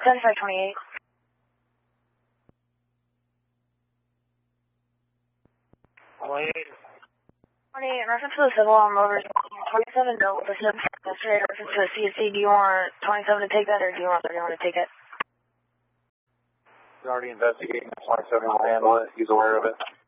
7528. In reference to the civil on Rovers 27 Bill, the ship yesterday in reference to the CSC, do you want 27 to take that or do you want 31 to take it? He's already investigating. 27 will handle it. He's aware of it.